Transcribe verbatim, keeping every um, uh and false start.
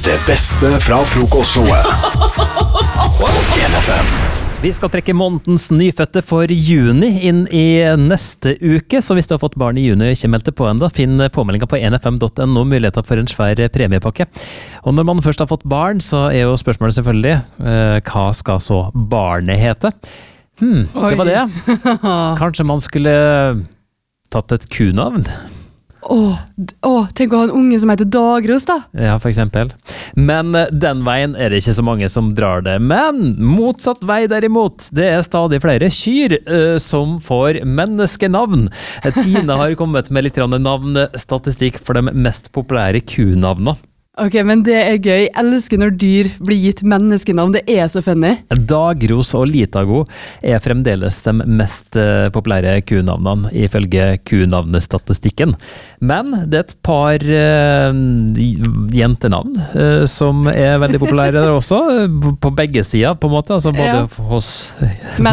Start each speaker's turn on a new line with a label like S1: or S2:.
S1: Det beste fra frokostshowet på N F M.
S2: Vi skal trekke månedens nyfødte for juni inn i neste uke, så hvis du har fått barn i juni og ikke meldt det på enda, finn påmeldinga på n f m punktum n o muligheter for en svær premiepakke. Og når man først har fått barn, så er jo spørsmålet selvfølgelig, eh, hva skal så barnet hete? Hmm, det var det. Kanskje man skulle tatt et kunavn?
S3: Åh, åh, tenk å ha en unge som heter Dagros da.
S2: Ja, for eksempel. Men den veien er det ikke så mange som drar det. Men motsatt vei derimot, det er stadig flere kyr uh, som får menneskenavn. Tina har kommet med litt navnstatistikk for de mest populære kunavnene.
S3: Ok, men det er gøy. Jeg elsker når dyr blir gitt menneskenavn. Det er så funny.
S2: Dagros og Litago er fremdeles de mest uh, populære kunavnene ifølge kunavnestatistikken. Men det er et par uh, jentenavn uh, som er veldig populære der også, på begge sider på en måte, altså både
S3: Ja.
S2: hos
S3: Men